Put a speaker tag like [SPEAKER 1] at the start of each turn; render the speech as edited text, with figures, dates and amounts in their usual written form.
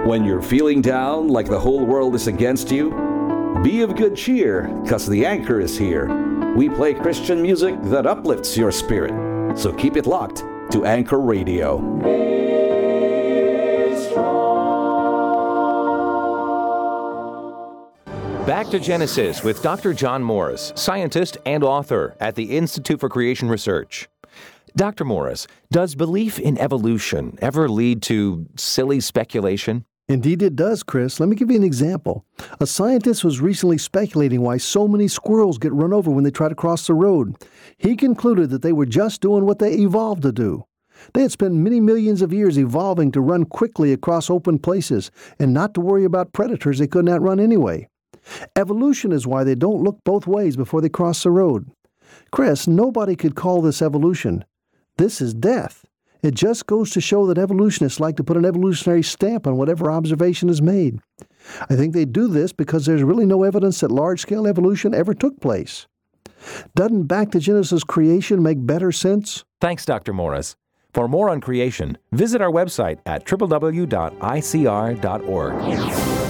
[SPEAKER 1] When you're feeling down like the whole world is against you, be of good cheer, 'cause the Anchor is here. We play Christian music that uplifts your spirit. So keep it locked to Anchor Radio.
[SPEAKER 2] Back to Genesis with Dr. John Morris, scientist and author at the Institute for Creation Research. Dr. Morris, does belief in evolution ever lead to silly speculation?
[SPEAKER 3] Indeed it does, Chris. Let me give you an example. A scientist was recently speculating why so many squirrels get run over when they try to cross the road. He concluded that they were just doing what they evolved to do. They had spent many millions of years evolving to run quickly across open places and not to worry about predators they could not run anyway. Evolution is why they don't look both ways before they cross the road. Chris, nobody could call this evolution. This is death. It just goes to show that evolutionists like to put an evolutionary stamp on whatever observation is made. I think they do this because there's really no evidence that large-scale evolution ever took place. Doesn't Back to Genesis creation make better sense?
[SPEAKER 2] Thanks, Dr. Morris. For more on creation, visit our website at www.icr.org.